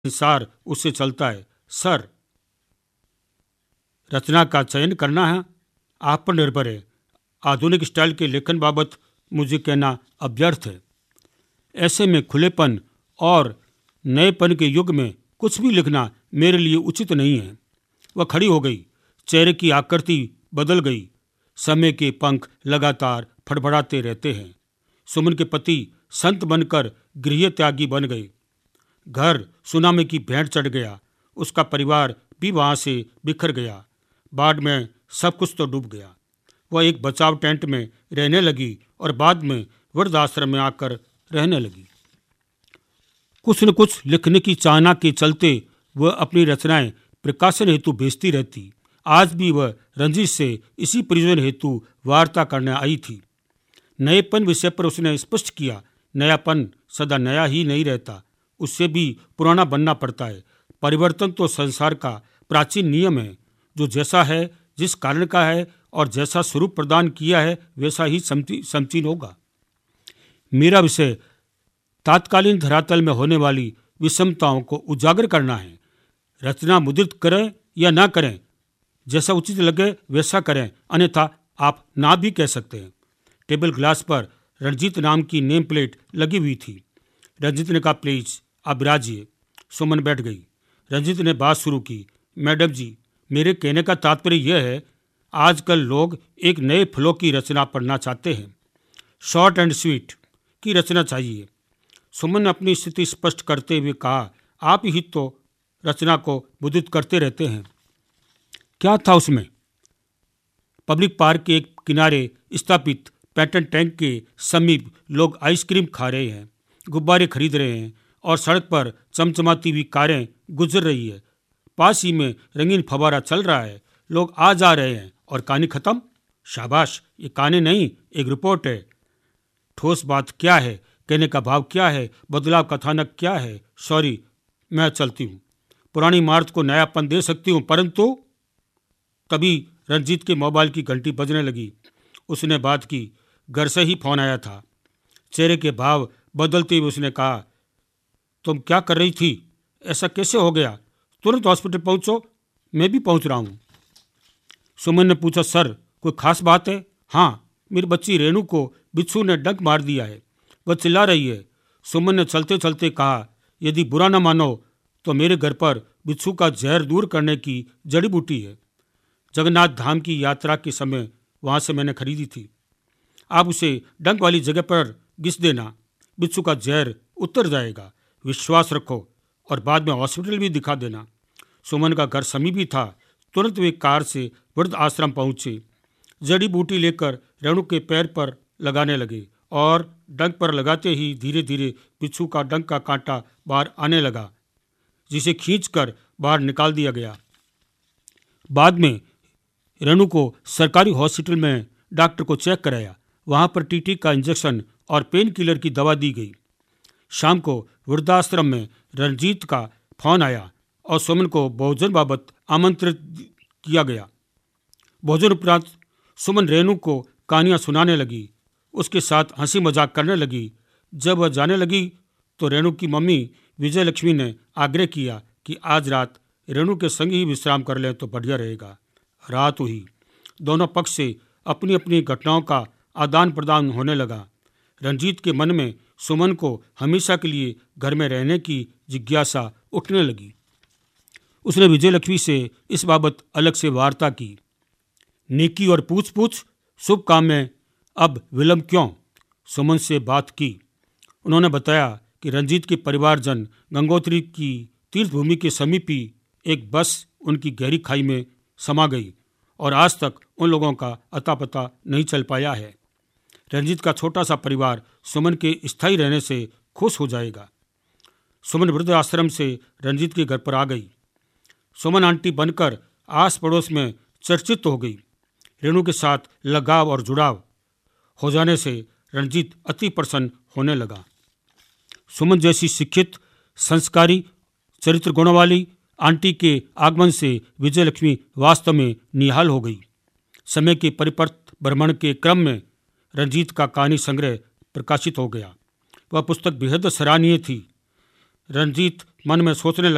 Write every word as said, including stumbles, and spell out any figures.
संसार उससे चलता है। सर, रचना का चयन करना है आप पर निर्भर है। आधुनिक स्टाइल के लेखन बाबत मुझे कहना अभ्यर्थ है। ऐसे में खुलेपन और नएपन के युग में कुछ भी लिखना मेरे लिए उचित नहीं है। वह खड़ी हो गई। चेहरे की आकृति बदल गई। समय के पंख लगातार फड़फड़ाते रहते हैं। सुमन के पति संत बनकर गृह त्यागी बन गए। घर सुनामी की भेंट चढ़ गया। उसका परिवार भी वहां से बिखर गया। बाढ़ में सब कुछ तो डूब गया। वह एक बचाव टेंट में रहने लगी और बाद में वृद्धाश्रम में आकर रहने लगी। कुछ न कुछ लिखने की चाहना के चलते वह अपनी रचनाएं प्रकाशन हेतु भेजती रहती। आज भी वह रंजीत से इसी प्रयोजन हेतु वार्ता करने आई थी। नएपन विषय पर उसने स्पष्ट किया, नयापन सदा नया ही नहीं रहता, उससे भी पुराना बनना पड़ता है। परिवर्तन तो संसार का प्राचीन नियम है। जो जैसा है, जिस कारण का है और जैसा स्वरूप प्रदान किया है वैसा ही समचीन होगा। मेरा विषय तात्कालीन धरातल में होने वाली विषमताओं को उजागर करना है। रचना मुद्रित करें या ना करें, जैसा उचित लगे वैसा करें, अन्यथा आप ना भी कह सकते हैं। टेबल ग्लास पर रणजीत नाम की नेम प्लेट लगी हुई थी। रंजीत ने कहा, प्लीज आप विराजिए। सुमन बैठ गई। रंजीत ने बात शुरू की, मैडम जी, मेरे कहने का तात्पर्य यह है, आजकल लोग एक नए फ्लो की रचना पढ़ना चाहते हैं। शॉर्ट एंड स्वीट की रचना चाहिए। सुमन ने अपनी स्थिति स्पष्ट करते हुए कहा, आप ही तो रचना को मुद्रित करते रहते हैं। क्या था उसमें? पब्लिक पार्क के एक किनारे स्थापित पैटर्न टैंक के समीप लोग आइसक्रीम खा रहे हैं, गुब्बारे खरीद रहे हैं और सड़क पर चमचमाती हुई कारें गुजर रही है। पास ही में रंगीन फव्वारा चल रहा है। लोग आ जा रहे हैं और कहानी खत्म। शाबाश, ये कहानी नहीं, एक रिपोर्ट है। ठोस बात क्या है, कहने का भाव क्या है, बदलाव कथानक क्या है। सॉरी, मैं चलती हूँ। पुरानी इमारत को नयापन दे सकती हूँ, परंतु तभी रंजीत के मोबाइल की घंटी बजने लगी। उसने बात की। घर से ही फोन आया था। चेहरे के भाव बदलते हुए उसने कहा, तुम क्या कर रही थी? ऐसा कैसे हो गया? तुरंत हॉस्पिटल पहुंचो। मैं भी पहुंच रहा हूं। सुमन ने पूछा, सर कोई खास बात है? हाँ, मेरी बच्ची रेणु को बिच्छू ने डंक मार दिया है। वह चिल्ला रही है। सुमन ने चलते चलते कहा, यदि बुरा न मानो तो मेरे घर पर बिच्छू का जहर दूर करने की जड़ी बूटी है। जगन्नाथ धाम की यात्रा के समय वहां से मैंने खरीदी थी। आप उसे डंक वाली जगह पर घिस देना, बिच्छू का जहर उतर जाएगा। विश्वास रखो और बाद में हॉस्पिटल भी दिखा देना। सुमन का घर समीप ही था। तुरंत वे कार से वृद्ध आश्रम पहुंचे। जड़ी बूटी लेकर रेणु के पैर पर लगाने लगे और डंक पर लगाते ही धीरे धीरे बिच्छू का डंक का कांटा बाहर आने लगा, जिसे खींचकर बाहर निकाल दिया गया। बाद में रेणु को सरकारी हॉस्पिटल में डॉक्टर को चेक कराया। वहां पर टीटी का इंजेक्शन और पेन किलर की दवा दी गई। शाम को वृद्धाश्रम में रणजीत का फोन आया और सुमन को भोजन बाबत आमंत्रित किया गया। भोजन उपरांत सुमन रेणु को कहानियां सुनाने लगी, उसके साथ हंसी मजाक करने लगी। जब वह जाने लगी तो रेणु की मम्मी विजय लक्ष्मी ने आग्रह किया कि आज रात रेणु के संग ही विश्राम कर लें तो बढ़िया रहेगा। रात हुई। दोनों पक्ष से अपनी अपनी घटनाओं का आदान प्रदान होने लगा। रंजीत के मन में सुमन को हमेशा के लिए घर में रहने की जिज्ञासा उठने लगी। उसने विजय लक्ष्मी से इस बाबत अलग से वार्ता की। नेकी और पूछ पूछ, शुभ काम में अब विलंब क्यों? सुमन से बात की। उन्होंने बताया कि रंजीत के परिवारजन गंगोत्री की तीर्थभूमि के समीप ही एक बस उनकी गहरी खाई में समा गई और आज तक उन लोगों का अता पता नहीं चल पाया है। रंजीत का छोटा सा परिवार सुमन के स्थायी रहने से खुश हो जाएगा। सुमन वृद्ध आश्रम से रंजीत के घर पर आ गई। सुमन आंटी बनकर आस पड़ोस में चर्चित हो गई। रेणु के साथ लगाव और जुड़ाव हो जाने से रंजीत अति प्रसन्न होने लगा। सुमन जैसी शिक्षित, संस्कारी, चरित्र गुणों वाली आंटी के आगमन से विजय लक्ष्मी वास्तव में निहाल हो गई। समय के परिपथ भ्रमण के क्रम में रंजीत का कहानी संग्रह प्रकाशित हो गया। वह पुस्तक बेहद सराहनीय थी। रंजीत मन में सोचने लगा,